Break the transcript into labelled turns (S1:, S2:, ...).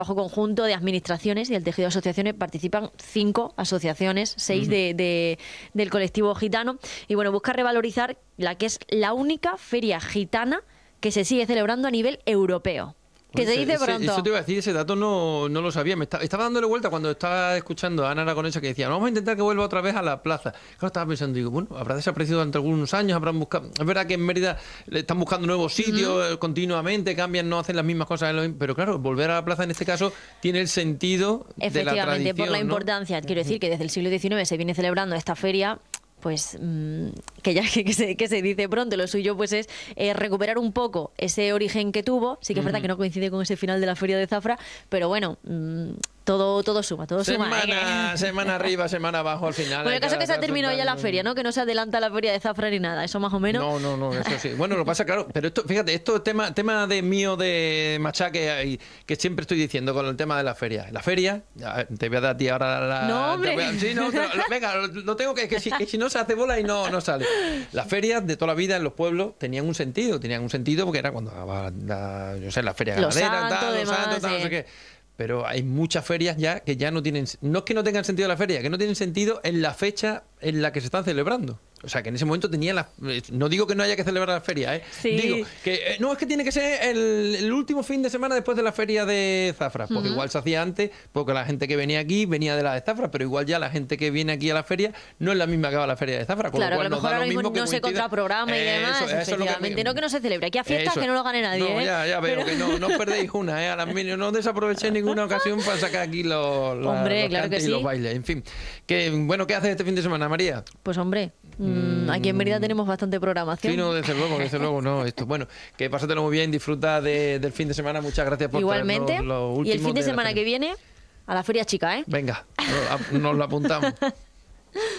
S1: trabajo conjunto de administraciones y del tejido de asociaciones. Participan 5 asociaciones, 6 del colectivo gitano. Y bueno, busca revalorizar la que es la única feria gitana que se sigue celebrando a nivel europeo. Que se dice pronto.
S2: Eso te iba a decir, ese dato no lo sabía. Estaba dándole vuelta cuando estaba escuchando a Ana Aragonesa que decía, vamos a intentar que vuelva otra vez a la plaza. Claro, estaba pensando, digo, bueno, habrá desaparecido durante algunos años, habrán buscado... Es verdad que en Mérida están buscando nuevos sitios continuamente, cambian, no hacen las mismas cosas. Pero claro, volver a la plaza en este caso tiene el sentido de la tradición.
S1: Efectivamente, por la importancia. Quiero decir que desde el siglo XIX se viene celebrando esta feria. Pues que ya que se dice pronto, lo suyo pues es recuperar un poco ese origen que tuvo. Sí que es verdad que no coincide con ese final de la Feria de Zafra, pero bueno, todo suma, todo suma.
S2: Semana arriba, semana abajo al final.
S1: Bueno, el caso es que se ha terminado ya la feria, ¿no? Que no se adelanta la Feria de Zafra ni nada, eso más o menos.
S2: No, eso sí. Bueno, lo pasa, claro, pero esto, fíjate, esto es tema de mío, de machaque, que siempre estoy diciendo con el tema de la feria. La feria, te voy a dar a ti ahora
S1: No, hombre.
S2: Venga, lo tengo que si no se hace bola y no sale. Las ferias de toda la vida en los pueblos tenían un sentido porque era cuando la feria ganadera, los santos, no sé qué. Pero hay muchas ferias ya que ya no tienen... No es que no tengan sentido la feria, que no tienen sentido en la fecha en la que se están celebrando. O sea, que en ese momento tenía la... No digo que no haya que celebrar la feria, ¿eh?
S1: Sí.
S2: Digo que no, es que tiene que ser el último fin de semana después de la feria de Zafra. Porque igual se hacía antes, porque la gente que venía aquí venía de la de Zafra, pero igual ya la gente que viene aquí a la feria no es la misma que va a la feria de Zafra.
S1: Claro,
S2: que
S1: a lo mejor ahora mismo no se contraprograma y demás. Efectivamente, no que no se celebre. Aquí a fiestas que no lo gane nadie,
S2: no,
S1: ¿eh?
S2: Ya veo que no perdéis una, ¿eh? A las mil, no desaprovechéis ninguna ocasión para sacar aquí los
S1: claro
S2: cantes
S1: que
S2: y los
S1: sí.
S2: bailes. En fin, bueno, ¿qué haces este fin de semana, María?
S1: Pues hombre, aquí en Mérida tenemos bastante programación.
S2: Sí, no, desde luego, no. Bueno, que pásatelo muy bien, disfruta del fin de semana. Muchas gracias por
S1: igualmente.
S2: Lo último
S1: y el fin de semana que viene a la Feria Chica, ¿eh?
S2: Venga, nos lo apuntamos.